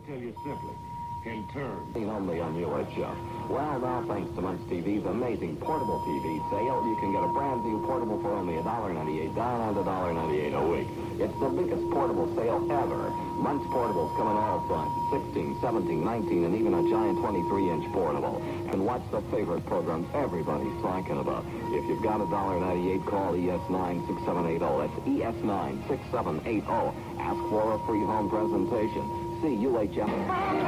tell you simply. In turn. Only on UHF. Well, now, thanks to Munch TV's amazing portable TV sale, you can get a brand new portable for only $1.98 down and $1.98 a week. It's the biggest portable sale ever. Munch portables come in all sizes, 16, 17, 19, and even a giant 23-inch portable. And watch the favorite programs everybody's talking about. If you've got $1.98, call ES96780. That's ES96780. Ask for a free home presentation. See UHF.